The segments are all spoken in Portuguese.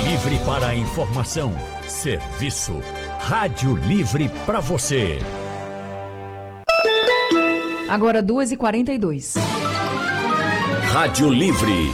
livre para a informação, serviço. Rádio Livre para você. Agora 2h42. Rádio Livre.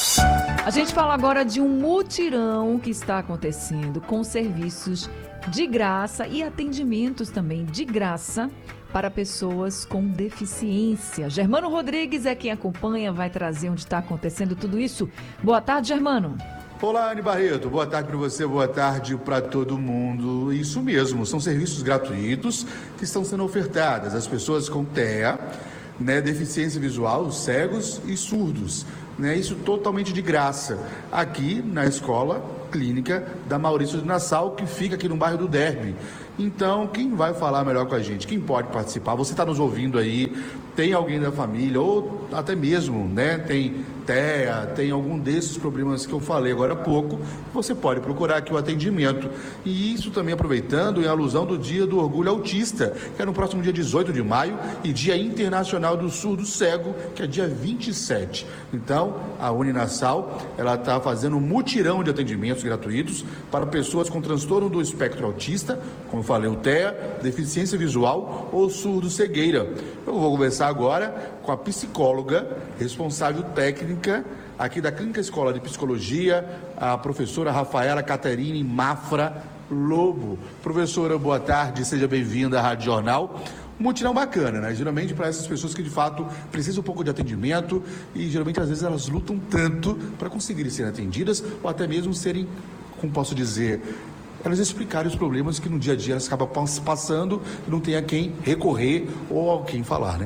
A gente fala agora de um mutirão que está acontecendo com serviços de graça e atendimentos também de graça para pessoas com deficiência. Germano Rodrigues é quem acompanha, vai trazer onde está acontecendo tudo isso. Boa tarde, Germano. Olá, Anne Barreto. Boa tarde para você, boa tarde para todo mundo. Isso mesmo, são serviços gratuitos que estão sendo ofertados às pessoas com TEA, deficiência visual, cegos e surdos. Isso totalmente de graça, aqui na Escola Clínica da Maurício de Nassau, que fica aqui no bairro do Derby. Então, quem vai falar melhor com a gente? Quem pode participar? Você está nos ouvindo aí, tem alguém da família, ou até mesmo, tem TEA, tem algum desses problemas que eu falei agora há pouco, você pode procurar aqui o atendimento. E isso também aproveitando em alusão do Dia do Orgulho Autista, que é no próximo dia 18 de maio, e Dia Internacional do Surdo Cego, que é dia 27. Então, a Uninassal, ela está fazendo um mutirão de atendimentos gratuitos para pessoas com transtorno do espectro autista, como eu falei, o TEA, deficiência visual ou surdo-cegueira. Eu vou conversar agora com a psicóloga responsável técnica aqui da Clínica Escola de Psicologia, a professora Rafaela Caterine Mafra Lobo. Professora, boa tarde, seja bem-vinda à Rádio Jornal. Um mutirão bacana, Geralmente para essas pessoas que de fato precisam um pouco de atendimento e geralmente às vezes elas lutam tanto para conseguirem ser atendidas ou até mesmo serem, como posso dizer, elas explicarem os problemas que no dia a dia elas acabam passando e não tem a quem recorrer ou a quem falar,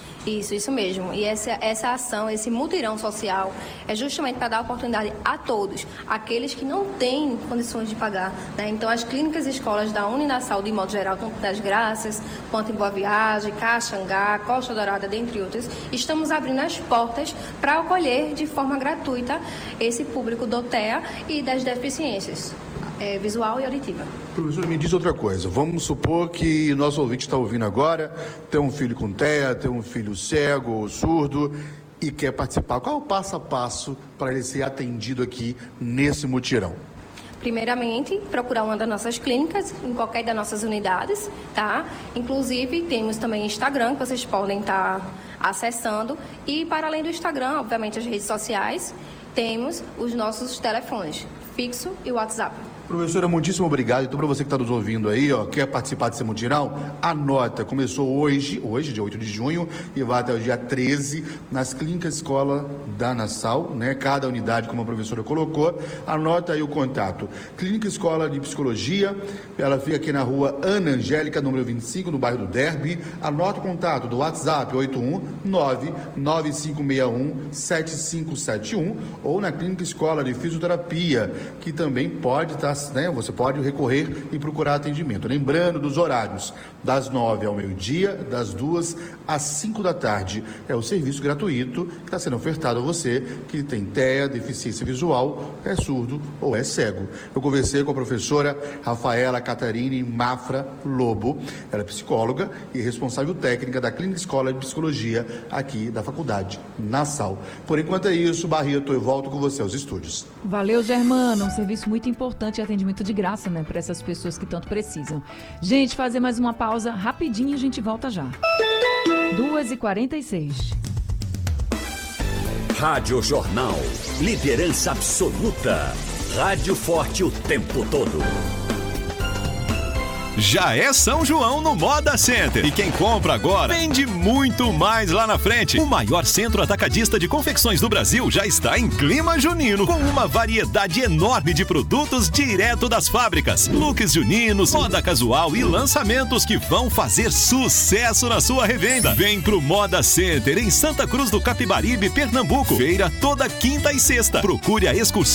Isso mesmo. E essa ação, esse mutirão social, é justamente para dar oportunidade a todos, aqueles que não têm condições de pagar. Então, as clínicas e escolas da Uninassal, de modo geral, tanto das Graças, quanto em Boa Viagem, Caxangá, Costa Dourada, dentre outros, estamos abrindo as portas para acolher de forma gratuita esse público do TEA e das deficiências visual e auditiva. Professor, me diz outra coisa. Vamos supor que nosso ouvinte está ouvindo agora, tem um filho com TEA, tem um filho cego ou surdo e quer participar. Qual é o passo a passo para ele ser atendido aqui nesse mutirão? Primeiramente, procurar uma das nossas clínicas, em qualquer das nossas unidades, tá? Inclusive, temos também Instagram, que vocês podem estar acessando. E, para além do Instagram, obviamente, as redes sociais, temos os nossos telefones, fixo e WhatsApp. Professora, muitíssimo obrigado. Então, para você que está nos ouvindo aí, quer participar desse mutirão, anota. Começou hoje, dia 8 de junho, e vai até o dia 13, nas clínicas Escola da Nassau, Cada unidade, como a professora colocou. Anota aí o contato. Clínica Escola de Psicologia, ela fica aqui na rua Ana Angélica, número 25, no bairro do Derby. Anota o contato do WhatsApp, 819-9561-7571, ou na Clínica Escola de Fisioterapia, que também pode estar, você pode recorrer e procurar atendimento. Lembrando dos horários, das 9 ao meio-dia, das 2 às 5 da tarde. É o serviço gratuito que está sendo ofertado a você que tem TEA, deficiência visual, é surdo ou é cego. Eu conversei com a professora Rafaela Caterine Mafra Lobo. Ela é psicóloga e responsável técnica da Clínica Escola de Psicologia aqui da Faculdade Nassau. Por enquanto é isso, Barreto, eu volto com você aos estúdios. Valeu, Germano. Um serviço muito importante, atendimento de graça, para essas pessoas que tanto precisam. Gente, fazer mais uma pausa rapidinho e a gente volta já. 2h46. Rádio Jornal. Liderança absoluta. Rádio forte o tempo todo. Já é São João no Moda Center. E quem compra agora vende muito mais lá na frente. O maior centro atacadista de confecções do Brasil já está em clima junino, com uma variedade enorme de produtos direto das fábricas. Looks juninos, moda casual e lançamentos que vão fazer sucesso na sua revenda. Vem pro Moda Center em Santa Cruz do Capibaribe, Pernambuco. Feira toda quinta e sexta. Procure a excursão